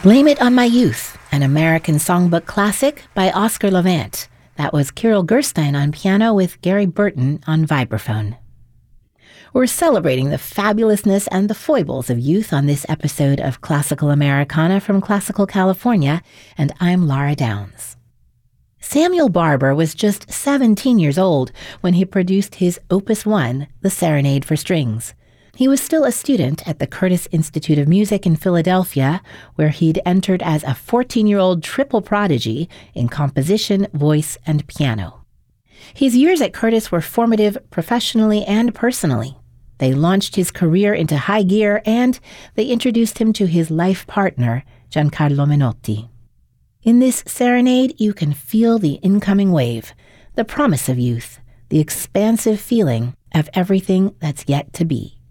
Blame It on My Youth, an American songbook classic by Oscar Levant. That was Kirill Gerstein on piano with Gary Burton on vibraphone. We're celebrating the fabulousness and the foibles of youth on this episode of Classical Americana from Classical California, and I'm Laura Downs. Samuel Barber was just 17 years old when he produced his Opus 1, The Serenade for Strings. He was still a student at the Curtis Institute of Music in Philadelphia, where he'd entered as a 14-year-old triple prodigy in composition, voice, and piano. His years at Curtis were formative professionally and personally. They launched his career into high gear, and they introduced him to his life partner, Giancarlo Menotti. In this serenade, you can feel the incoming wave, the promise of youth, the expansive feeling of everything that's yet to be.